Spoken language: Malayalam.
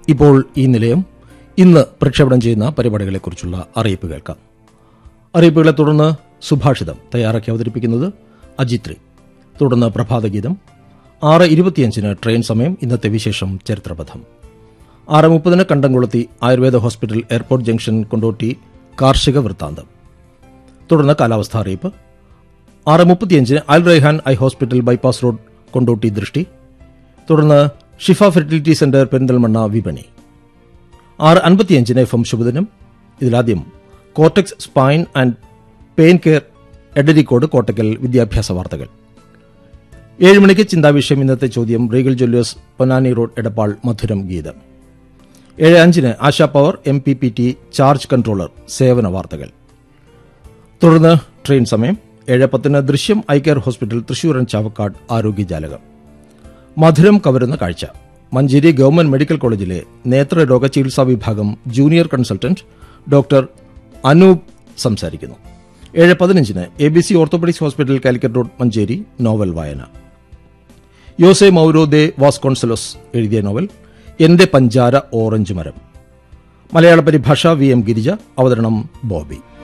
ഇപ്പോൾ ഈ നിലയം ഇന്ന് പ്രക്ഷേപണം ചെയ്യുന്ന പരിപാടികളെക്കുറിച്ചുള്ള അറിയിപ്പ് കേൾക്കാം. അറിയിപ്പുകളെ തുടർന്ന് സുഭാഷിതം തയ്യാറാക്കി അവതരിപ്പിക്കുന്നത് അജിത്രി. തുടർന്ന് പ്രഭാതഗീതം. 6:25 ട്രെയിൻ സമയം. ഇന്നത്തെ വിശേഷം ചരിത്രപഥം. 6:30 കണ്ടംകുളത്തി Ayurveda hospital airport junction Kondotty കാർഷിക വൃത്താന്തം. തുടർന്ന് കാലാവസ്ഥാ അറിയിപ്പ്. 6:35 അൽ Raihan eye hospital bypass road Kondotty ദൃഷ്ടി. തുടർന്ന് ഷിഫ ഫെർട്ടിലിറ്റി സെന്റർ പെരിന്തൽമണ്ണ വിപണി. 6:55 FM ശുഭദിനം. ഇതിലാദ്യം cortex spine and pain care Edarikode Kottakkal വിദ്യാഭ്യാസ വാർത്തകൾ. 7 മണിക്ക് ചിന്താവിഷയം. ഇന്നത്തെ ചോദ്യം Regal Jewellers Ponnani road Edappal മധുരം ഗീതം. 7:05 ASHA power MPPT charge controller സേവന വാർത്തകൾ. തുടർന്ന് ട്രെയിൻ സമയം. 7:10 ദൃശ്യം eye care hospital Thrissur and Chavakkad ആരോഗ്യജാലകം. മധുരം കവരുന്ന കാഴ്ച. മഞ്ചേരി ഗവൺമെന്റ് മെഡിക്കൽ കോളേജിലെ നേത്രരോഗ ചികിത്സാ വിഭാഗം ജൂനിയർ കൺസൾട്ടന്റ് ഡോക്ടർ അനൂപ് സംസാരിക്കുന്നു. 7:15 ABC orthopaedics hospital Calicut road Manjeri novel വായന. യോസെ മൌരോ ദെ വാസ്കോൺസലോസ് എഴുതിയ നോവൽ എന്റെ പഞ്ചാര ഓറഞ്ച് മരം. മലയാള പരിഭാഷ VM ഗിരിജ. അവതരണം ബോബി.